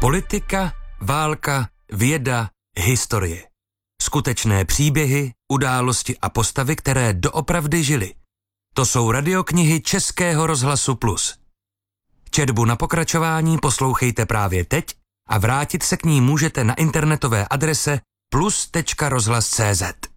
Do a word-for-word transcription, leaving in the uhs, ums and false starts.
Politika, válka, věda, historie. Skutečné příběhy, události a postavy, které doopravdy žily. To jsou radioknihy Českého rozhlasu Plus. Četbu na pokračování poslouchejte právě teď a vrátit se k ní můžete na internetové adrese plus tečka rozhlas tečka cé zet.